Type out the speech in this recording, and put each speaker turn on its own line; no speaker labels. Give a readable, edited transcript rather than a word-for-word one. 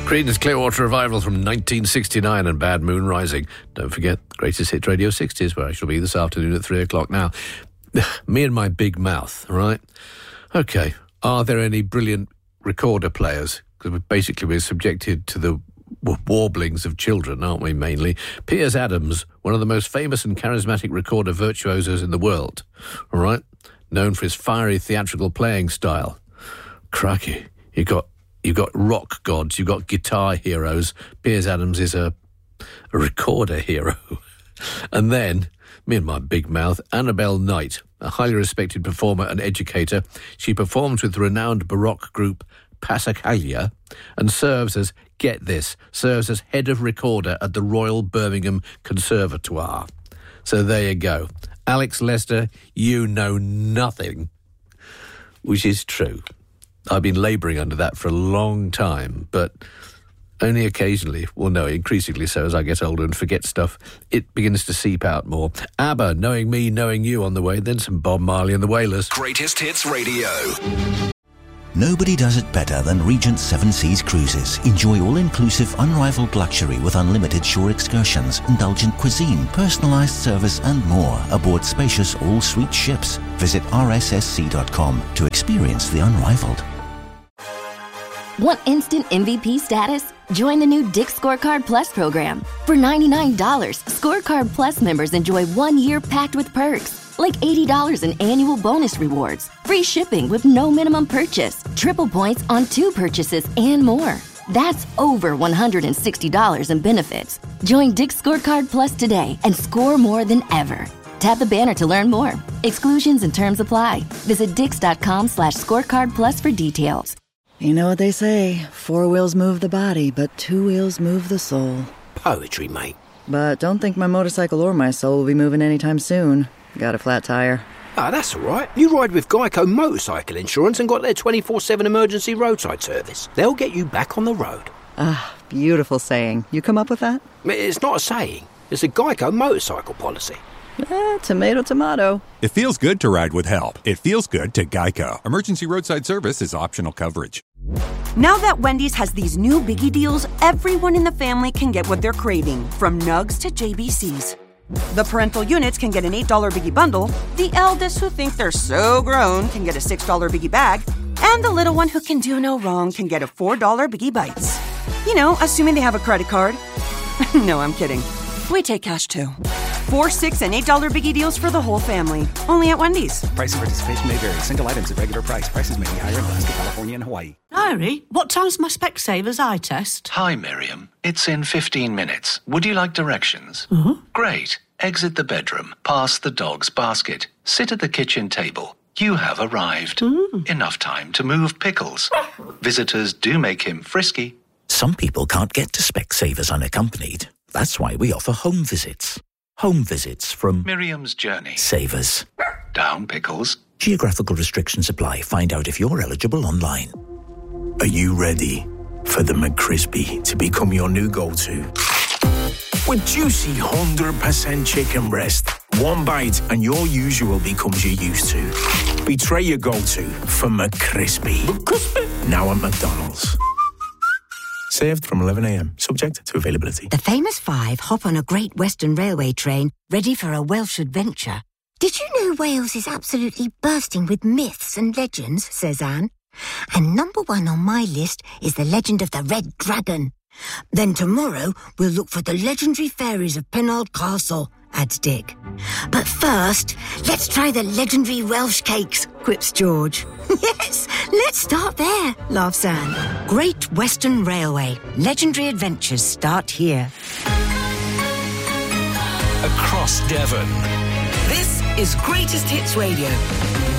Creedence Clearwater Revival from 1969 and Bad Moon Rising. Don't forget, Greatest Hits Radio 60s, where I shall be this afternoon at 3 o'clock. Now, me and my big mouth, right? Okay, are there any brilliant recorder players? Because basically we're subjected to the warblings of children, aren't we, mainly? Piers Adams, one of the most famous and charismatic recorder virtuosos in the world, all right? Known for his fiery theatrical playing style. Crikey, you've got rock gods, you've got guitar heroes. Piers Adams is a recorder hero. And then, me and my big mouth, Annabelle Knight, a highly respected performer and educator. She performs with the renowned Baroque group Passacaglia and serves as head of recorder at the Royal Birmingham Conservatoire. So there you go. Alex Lester, you know nothing, which is true. I've been labouring under that for a long time, but only occasionally, well, no, increasingly so as I get older and forget stuff, it begins to seep out more. ABBA, Knowing Me, Knowing You on the way, then some Bob Marley and the Wailers.
Greatest Hits Radio.
Nobody does it better than Regent Seven Seas Cruises. Enjoy all-inclusive, unrivaled luxury with unlimited shore excursions, indulgent cuisine, personalised service and more aboard spacious all-suite ships. Visit rssc.com to experience the unrivaled.
Want instant MVP status? Join the new Dick's Scorecard Plus program. For $99, Scorecard Plus members enjoy 1 year packed with perks, like $80 in annual bonus rewards, free shipping with no minimum purchase, triple points on 2 purchases, and more. That's over $160 in benefits. Join Dick's Scorecard Plus today and score more than ever. Tap the banner to learn more. Exclusions and terms apply. Visit dix.com/scorecardplus for details.
You know what they say, 4 wheels move the body, but 2 wheels move the soul.
Poetry, mate.
But don't think my motorcycle or my soul will be moving anytime soon. Got a flat tire.
Ah, that's all right. You ride with Geico Motorcycle Insurance and got their 24/7 emergency roadside service. They'll get you back on the road.
Ah, beautiful saying. You come up with that?
It's not a saying. It's a Geico motorcycle policy.
Tomato, tomato.
It feels good to ride with help. It feels good to Geico. Emergency roadside service is optional coverage.
Now that Wendy's has these new biggie deals, everyone in the family can get what they're craving, from nugs to JBCs. The parental units can get an $8 biggie bundle, the eldest who think they're so grown can get a $6 biggie bag, and the little one who can do no wrong can get a $4 biggie bites. You know, assuming they have a credit card. No, I'm kidding. We take cash too. 4, 6, and $8 biggie deals for the whole family. Only at Wendy's.
Price and participation may vary. Single items at regular price. Prices may be higher in Alaska, California, and Hawaii.
Diary, what time's my Specsavers eye test?
Hi, Miriam. It's in 15 minutes. Would you like directions? Great. Exit the bedroom, past the dog's basket, sit at the kitchen table. You have arrived. Enough time to move pickles. Visitors do make him frisky.
Some people can't get to Specsavers unaccompanied. That's why we offer home visits. Home visits from
Miriam's Journey.
Savers.
Down pickles.
Geographical restrictions apply. Find out if you're eligible online. Are you ready for the McCrispy to become your new go-to? With juicy 100% chicken breast, one bite and your usual becomes your used to. Betray your go-to for McCrispy. Now at McDonald's. Served from 11 a.m, subject to availability.
The famous 5 hop on a Great Western Railway train, ready for a Welsh adventure. Did you know Wales is absolutely bursting with myths and legends, says Anne? And number 1 on my list is the legend of the Red Dragon. Then tomorrow, we'll look for the legendary fairies of Penarth Castle, adds Dick. But first, let's try the legendary Welsh cakes, quips George. Yes, let's start there, laughs Anne. Great Western Railway. Legendary adventures start here.
Across Devon.
This is Greatest Hits Radio.